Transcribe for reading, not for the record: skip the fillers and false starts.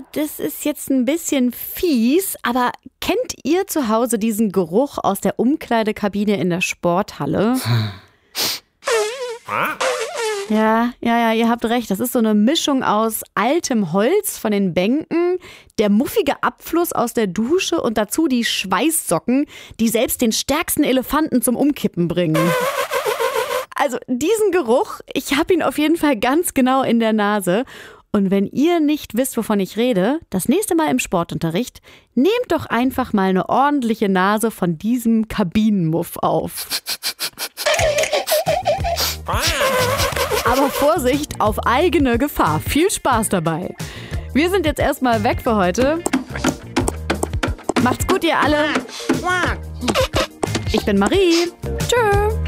das ist jetzt ein bisschen fies, aber kennt ihr zu Hause diesen Geruch aus der Umkleidekabine in der Sporthalle? Ja, ihr habt recht. Das ist so eine Mischung aus altem Holz von den Bänken, der muffige Abfluss aus der Dusche und dazu die Schweißsocken, die selbst den stärksten Elefanten zum Umkippen bringen. Also diesen Geruch, ich habe ihn auf jeden Fall ganz genau in der Nase. Und wenn ihr nicht wisst, wovon ich rede, das nächste Mal im Sportunterricht, nehmt doch einfach mal eine ordentliche Nase von diesem Kabinenmuff auf. Aber Vorsicht, auf eigene Gefahr. Viel Spaß dabei. Wir sind jetzt erstmal weg für heute. Macht's gut, ihr alle. Ich bin Marie. Tschö.